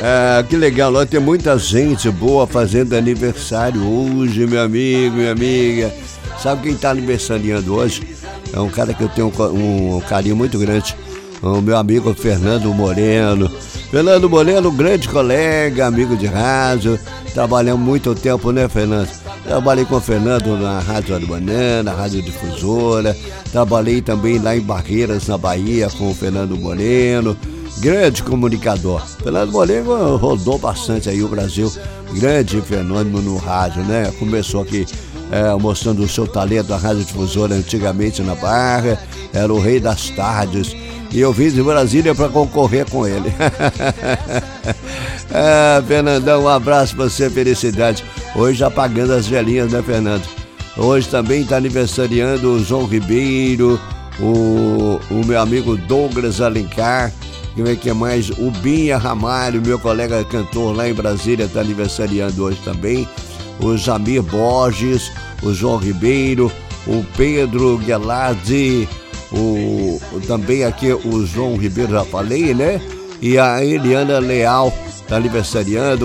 Que legal, lá tem muita gente boa fazendo aniversário hoje, meu amigo, minha amiga. Sabe quem está aniversariando hoje? É um cara que eu tenho um carinho muito grande, o meu amigo Fernando Moreno. Fernando Moreno, grande colega, amigo de rádio, trabalhamos muito tempo, né, Fernando? Trabalhei com o Fernando na Rádio Banana, na Rádio Difusora, trabalhei também lá em Barreiras, na Bahia, com o Fernando Moreno, grande comunicador. Fernando Moreno rodou bastante aí o Brasil, grande fenômeno no rádio, né? Começou aqui mostrando o seu talento na Rádio Difusora antigamente na Barra, era o rei das tardes. E eu vim de Brasília para concorrer com ele. Fernandão, um abraço para você, felicidade. Hoje apagando as velhinhas, né, Fernando? Hoje também está aniversariando o João Ribeiro, o meu amigo Douglas Alencar, que mais? O Binha Ramalho, meu colega cantor lá em Brasília, está aniversariando hoje também. O Jamir Borges, o João Ribeiro, o Pedro Guelardi, também aqui o João Ribeiro, já falei, né? E a Eliana Leal está aniversariando.